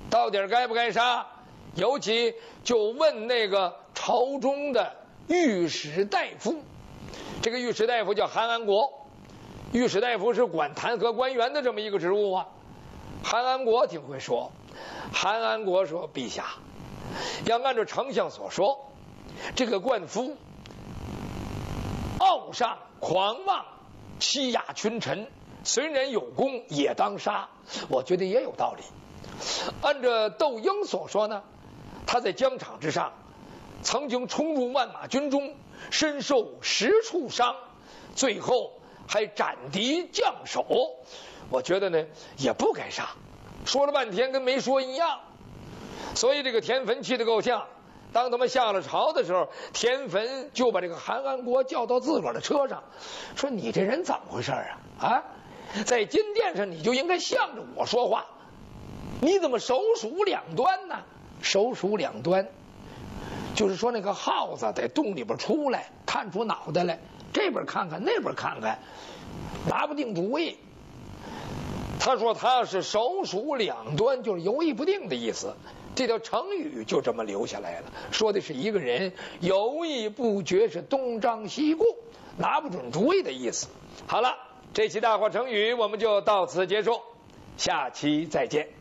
到底该不该杀？尤其就问那个朝中的御史大夫，这个御史大夫叫韩安国，御史大夫是管弹劾官员的这么一个职务啊。韩安国挺会说，韩安国说：“陛下，要按照丞相所说，这个灌夫傲上狂妄，欺压群臣，虽然有功，也当杀。”我觉得也有道理。按照窦婴所说呢，他在疆场之上曾经冲入万马军中，身受10处伤，最后还斩敌将首。我觉得呢也不该杀，说了半天跟没说一样。所以这个田汾气得够呛。当他们下了朝的时候，田汾就把这个韩安国叫到自个儿的车上，说：“你这人怎么回事啊？在金殿上你就应该向着我说话，你怎么手鼠两端呢？手鼠两端，就是说那个耗子在洞里边出来，看出脑袋来，这边看看那边看看，拿不定主意。”他说他是手鼠两端，就是犹豫不定的意思。这条成语就这么留下来了，说的是一个人犹豫不决，是东张西顾，拿不准主意的意思。好了，这期大话成语我们就到此结束，下期再见。